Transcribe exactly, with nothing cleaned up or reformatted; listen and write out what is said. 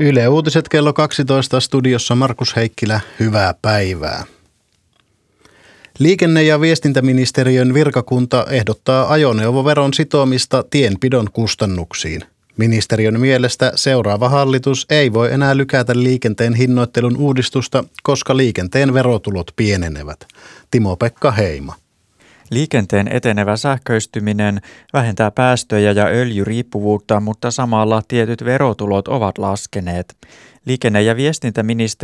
Yle Uutiset kello kaksitoista, studiossa Markus Heikkilä, hyvää päivää. Liikenne- ja viestintäministeriön virkakunta ehdottaa ajoneuvoveron sitomista tienpidon kustannuksiin. Ministeriön mielestä seuraava hallitus ei voi enää lykätä liikenteen hinnoittelun uudistusta, koska liikenteen verotulot pienenevät. Timo-Pekka Heima. Liikenteen etenevä sähköistyminen vähentää päästöjä ja öljyriippuvuutta, mutta samalla tietyt verotulot ovat laskeneet. Liikenne- ja viestintäministeriö